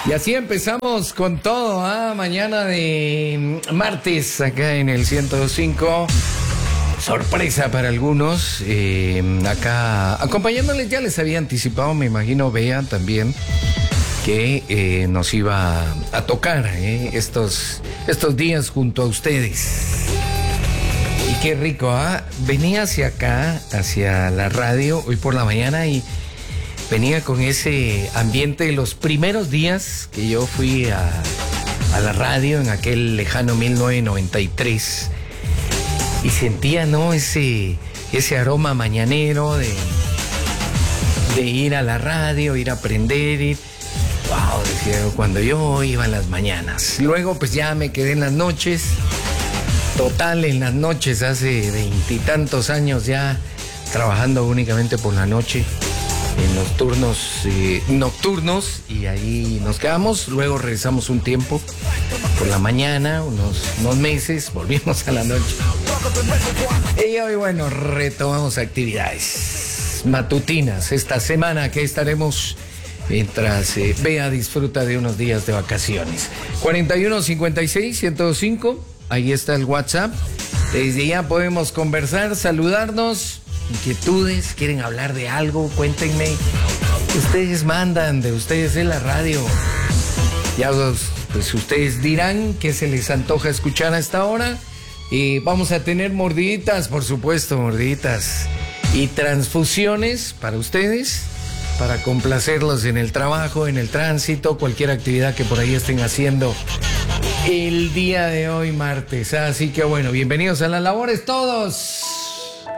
Y así empezamos con todo, mañana de martes acá en el 105. Sorpresa para algunos, acá acompañándoles, ya les había anticipado, me imagino, vean también que nos iba a tocar estos días junto a ustedes. Y qué rico, venía hacia acá, hacia la radio hoy por la mañana y venía con ese ambiente de los primeros días que yo fui a la radio en aquel lejano 1993 y sentía, ¿no?, ese aroma mañanero de ir a la radio, ir a aprender, wow, decía yo, cuando yo iba en las mañanas. Luego pues ya me quedé en las noches, total en las noches, hace 20 y tantos años ya trabajando únicamente por la noche, en los turnos nocturnos, y ahí nos quedamos. Luego regresamos un tiempo por la mañana, unos meses, volvimos a la noche. Y hoy, bueno, retomamos actividades matutinas esta semana que estaremos mientras Bea disfruta de unos días de vacaciones. 4156-105, ahí está el WhatsApp. Desde ya podemos conversar, saludarnos. Inquietudes, quieren hablar de algo, cuéntenme. Ustedes mandan, de ustedes es la radio. Ya pues ustedes dirán qué se les antoja escuchar a esta hora. Y vamos a tener mordiditas, por supuesto, mordiditas. Y transfusiones para ustedes, para complacerlos en el trabajo, en el tránsito, cualquier actividad que por ahí estén haciendo el día de hoy, martes. Así que bueno, bienvenidos a las labores todos.